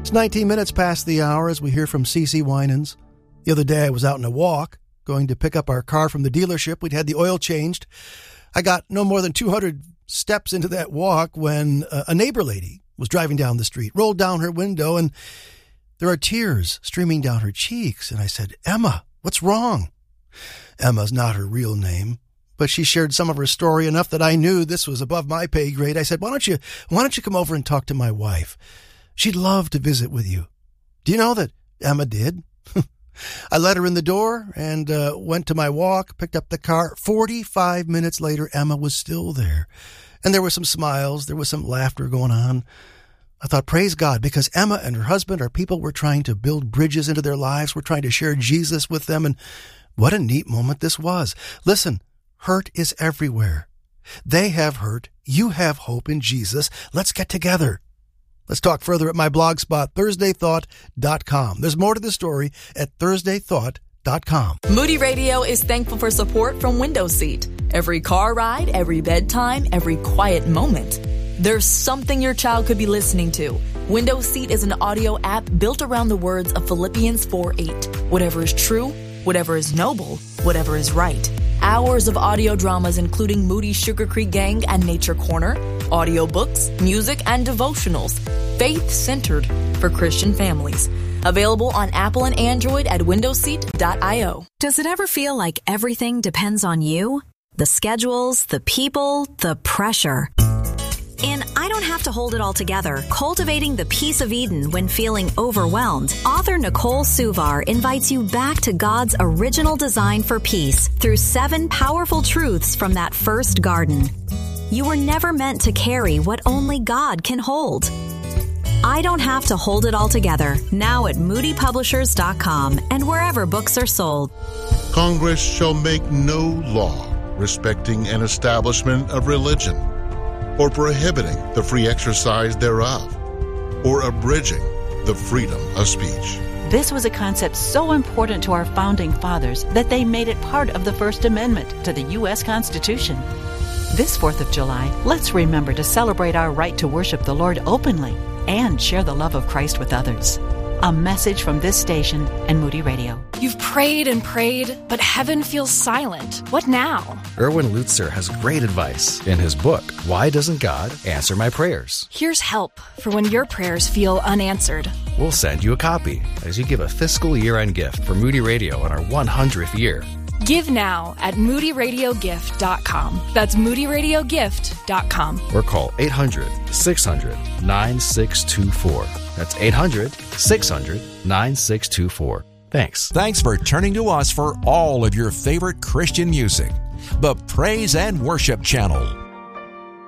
It's 19 minutes past the hour as we hear from CeCe Winans. The other day I was out on a walk, going to pick up our car from the dealership. We'd had the oil changed. I got no more than 200 steps into that walk when a neighbor lady was driving down the street, rolled down her window, and there are tears streaming down her cheeks. And I said, "Emma, what's wrong?" Emma's not her real name, but she shared some of her story enough that I knew this was above my pay grade. I said, why don't you come over and talk to my wife? She'd love to visit with you. Do you know that Emma did? I let her in the door and went to my walk, picked up the car. 45 minutes later, Emma was still there. And there were some smiles. There was some laughter going on. I thought, praise God, because Emma and her husband are people we're trying to build bridges into their lives. We're trying to share Jesus with them. And what a neat moment this was. Listen, hurt is everywhere. They have hurt. You have hope in Jesus. Let's get together. Let's talk further at my blog spot, ThursdayThought.com. There's more to the story at ThursdayThought.com. Moody Radio is thankful for support from Window Seat. Every car ride, every bedtime, every quiet moment. There's something your child could be listening to. Window Seat is an audio app built around the words of Philippians 4:8. Whatever is true, whatever is noble, whatever is right. Hours of audio dramas including Moody's Sugar Creek Gang and Nature Corner, audiobooks, music, and devotionals. Faith-centered for Christian families. Available on Apple and Android at windowseat.io. Does it ever feel like everything depends on you? The schedules, the people, the pressure. In I Don't Have to Hold It All Together, Cultivating the Peace of Eden When Feeling Overwhelmed, author Nicole Suvar invites you back to God's original design for peace through 7 powerful truths from that first garden. You were never meant to carry what only God can hold. I Don't Have to Hold It All Together, now at moodypublishers.com and wherever books are sold. Congress shall make no law respecting an establishment of religion, or prohibiting the free exercise thereof, or abridging the freedom of speech. This was a concept so important to our founding fathers that they made it part of the First Amendment to the U.S. Constitution. This 4th of July, let's remember to celebrate our right to worship the Lord openly and share the love of Christ with others. A message from this station and Moody Radio. You've prayed and prayed, but heaven feels silent. What now? Erwin Lutzer has great advice in his book, Why Doesn't God Answer My Prayers? Here's help for when your prayers feel unanswered. We'll send you a copy as you give a fiscal year-end gift for Moody Radio in our 100th year. Give now at moodyradiogift.com. That's moodyradiogift.com. Or call 800-600-9624. That's 800-600-9624. Thanks. Thanks for turning to us for all of your favorite Christian music. The Praise and Worship Channel.